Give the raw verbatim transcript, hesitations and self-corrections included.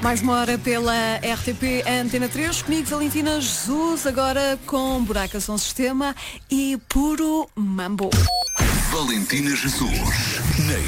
Mais uma hora pela R T P Antena três, comigo Valentina Jesus, agora com Buraca Som Sistema e Puro Mambo. Valentina Jesus, na